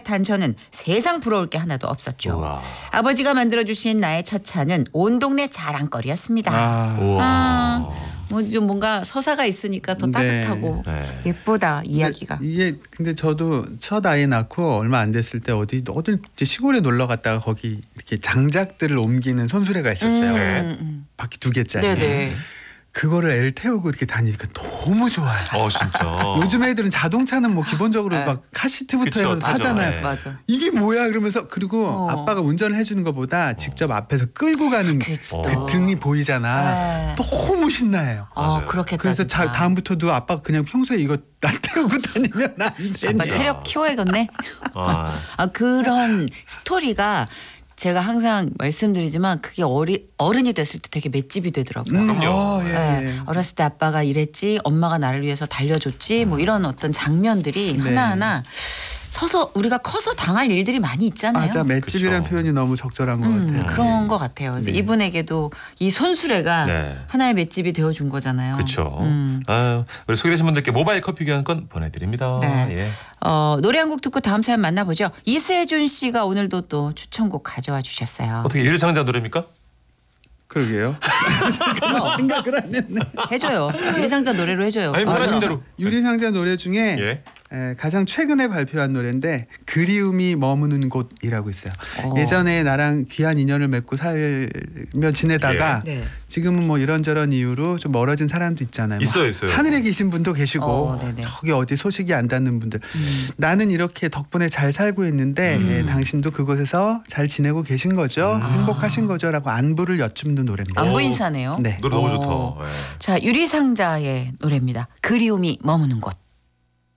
탄 저는 세상 부러울 게 하나도 없었죠. 우와. 아버지가 만들어주신 나의 첫 차는 온 동네 자랑거리였습니다. 우와. 뭐 좀 뭔가 서사가 있으니까 더 네. 따뜻하고 네. 예쁘다 이야기가. 근데 저도 첫 아이 낳고 얼마 안 됐을 때 어딜 이제 시골에 놀러 갔다가 거기 이렇게 장작들을 옮기는 손수레가 있었어요. 네. 바퀴 2개짜리. 네네. 그거를 애를 태우고 이렇게 다니니까 너무 좋아요. 진짜. 요즘 애들은 자동차는 뭐 기본적으로 네. 막 카시트부터 그쵸, 해서 타죠. 타잖아요. 네. 맞아. 이게 뭐야 그러면서 그리고 아빠가 운전을 해주는 것보다 직접 앞에서 끌고 가는 그렇지 그 또. 등이 보이잖아. 네. 너무 신나요. 맞아요. 그렇겠다. 그래서 진짜. 다음부터도 아빠가 그냥 평소에 이거 나 태우고 다니면 안 돼. 아빠 체력 키워야겠네. 아. 그런 스토리가 제가 항상 말씀드리지만 그게 어른이 됐을 때 되게 맷집이 되더라고요. 그럼요. 예, 네, 예. 어렸을 때 아빠가 이랬지, 엄마가 나를 위해서 달려줬지, 뭐 이런 어떤 장면들이 네. 하나하나 서서 우리가 커서 당할 일들이 많이 있잖아요. 맞아, 맷집이라는 그쵸. 표현이 너무 적절한 것 같아요. 그런 것 같아요. 근데 네. 이분에게도 이 손수레가 네. 하나의 맷집이 되어준 거잖아요. 그렇죠. 음. 우리 소개되신 분들께 모바일 커피 교환권 보내드립니다. 네. 예. 노래 한 곡 듣고 다음 사연 만나보죠. 이세준 씨가 오늘도 또 추천곡 가져와 주셨어요. 어떻게 유리상자 노래입니까? 그러게요. 생각을 안 했네. 해줘요. 유리상자 노래로 해줘요. 아니, 원하신 대로. 유리상자 노래 중에 예. 가장 최근에 발표한 노래인데 그리움이 머무는 곳이라고 있어요. 예전에 나랑 귀한 인연을 맺고 살며 지내다가 네. 지금은 뭐 이런저런 이유로 좀 멀어진 사람도 있잖아요. 뭐 있어요. 하늘에 계신 분도 계시고 네네. 저기 어디 소식이 안 닿는 분들. 나는 이렇게 덕분에 잘 살고 있는데 당신도 그곳에서 잘 지내고 계신 거죠? 행복하신 거죠?라고 안부를 여쭙는 노래입니다. 안부 인사네요. 네. 노래 너무 오. 좋다. 예. 자, 유리상자의 노래입니다. 그리움이 머무는 곳.